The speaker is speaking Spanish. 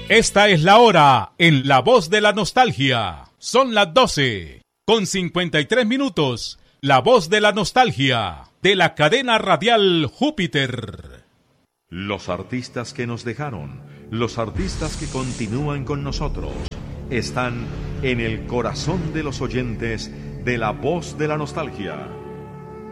Esta es la hora en La Voz de la Nostalgia. Son las 12:53. La Voz de la Nostalgia, de la cadena radial Júpiter. Los artistas que nos dejaron, los artistas que continúan con nosotros, están en el corazón de los oyentes de La Voz de la Nostalgia.